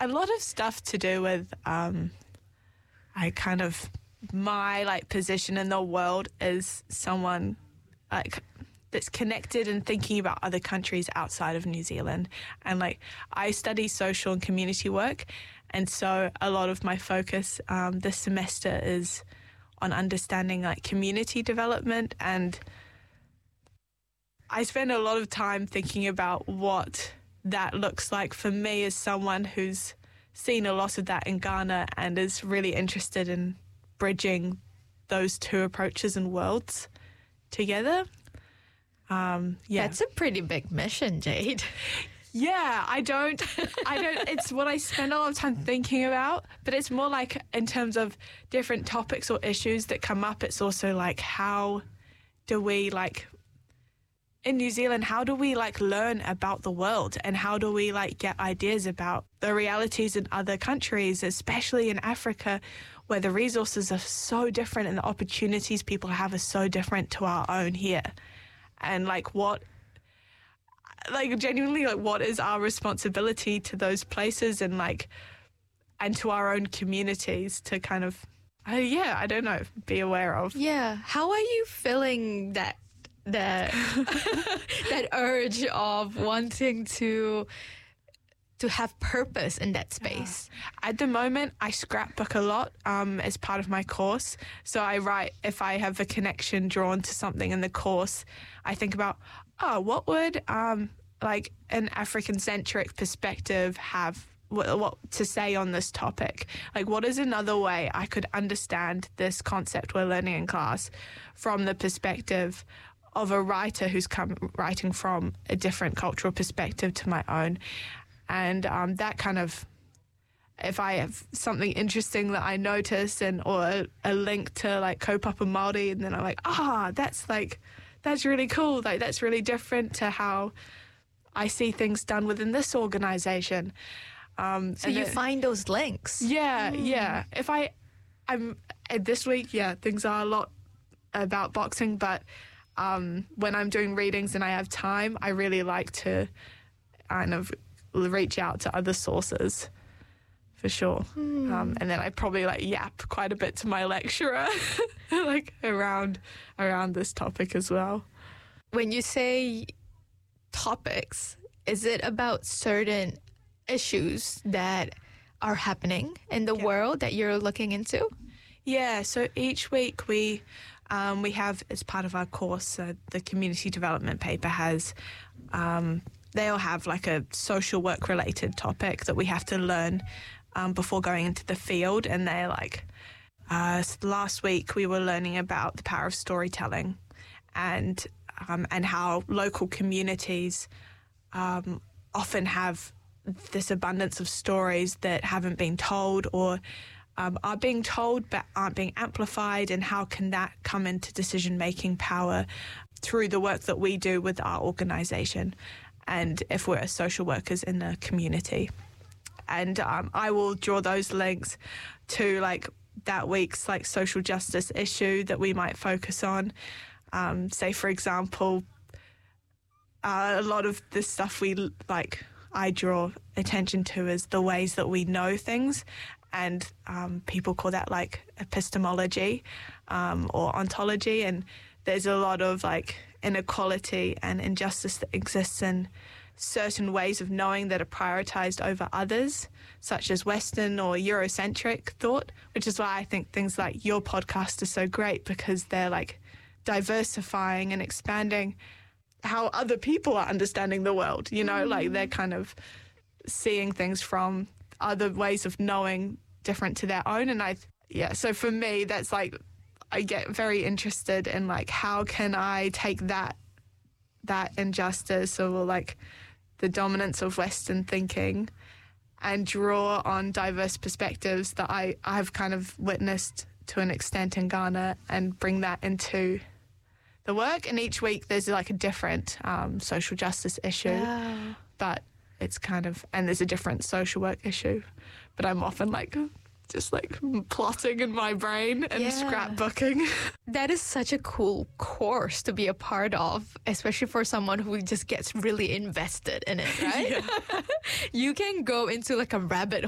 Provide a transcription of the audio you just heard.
a lot of stuff to do with my like position in the world as someone like that's connected and thinking about other countries outside of New Zealand. And like I study social and community work, and so a lot of my focus this semester is on understanding like community development, and I spend a lot of time thinking about what that looks like for me as someone who's seen a lot of that in Ghana and is really interested in bridging those two approaches and worlds together. That's a pretty big mission, Jade. Yeah, I don't, it's what I spend a lot of time thinking about, but it's more like in terms of different topics or issues that come up. It's also like, how do we like, in New Zealand, how do we like learn about the world, and how do we like get ideas about the realities in other countries, especially in Africa, where the resources are so different and the opportunities people have are so different to our own here. And like what, like genuinely, like what is our responsibility to those places and like, and to our own communities to kind of, I don't know, be aware of. Yeah. How are you feeling that that urge of wanting to have purpose in that space? At the moment, I scrapbook a lot as part of my course. So I write, if I have a connection drawn to something in the course, I think about, what would like an African-centric perspective have what to say on this topic? Like, what is another way I could understand this concept we're learning in class from the perspective of a writer who's writing from a different cultural perspective to my own? And that kind of, if I have something interesting that I notice or a link to like kaupapa Māori, and then I'm like, that's really cool. Like, that's really different to how I see things done within this organization. So you find those links. Yeah. If I'm this week, things are a lot about boxing, but when I'm doing readings and I have time, I really like to kind of reach out to other sources, for sure. And then I probably like yap quite a bit to my lecturer like around this topic as well. When you say topics, is it about certain issues that are happening in the world that you're looking into? Yeah, so each week we have, as part of our course, the community development paper has, they'll have like a social work related topic that we have to learn before going into the field. And they're like, last week we were learning about the power of storytelling and how local communities often have this abundance of stories that haven't been told or are being told but aren't being amplified, and how can that come into decision-making power through the work that we do with our organisation and if we're social workers in the community. And I will draw those links to like that week's like social justice issue that we might focus on. Say, for example, a lot of the stuff I draw attention to is the ways that we know things, and people call that like epistemology or ontology, and there's a lot of like inequality and injustice that exists in certain ways of knowing that are prioritized over others, such as Western or Eurocentric thought, which is why I think things like your podcast are so great, because they're like diversifying and expanding how other people are understanding the world, you know, like they're kind of seeing things from other ways of knowing different to their own. And so for me, that's like, I get very interested in like, how can I take that injustice or like the dominance of Western thinking and draw on diverse perspectives that I've kind of witnessed to an extent in Ghana and bring that into the work. And each week there's like a different social justice issue, but it's kind of, and there's a different social work issue, but I'm often like just like plotting in my brain and scrapbooking. That is such a cool course to be a part of, especially for someone who just gets really invested in it, right? You can go into like a rabbit